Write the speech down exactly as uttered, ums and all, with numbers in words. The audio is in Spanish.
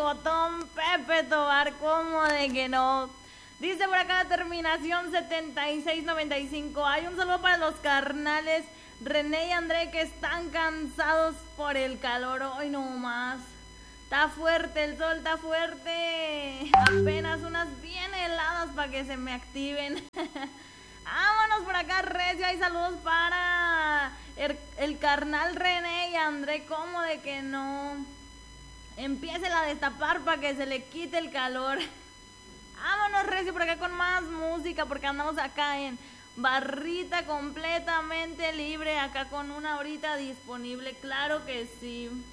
botón Pepe Tobar, ¿cómo de que no? Dice por acá terminación setenta y seis noventa y cinco. Hay un saludo para los carnales René y André que están cansados por el calor. Hoy no más. Está fuerte, el sol está fuerte. Apenas unas bien heladas para que se me activen. Vámonos por acá, recio. Hay saludos para el, el carnal René y André. ¿Cómo de que no? Empiecen a destapar para que se le quite el calor. Vámonos, recio, por acá con más música, porque andamos acá en barrita completamente libre, acá con una horita disponible, claro que sí.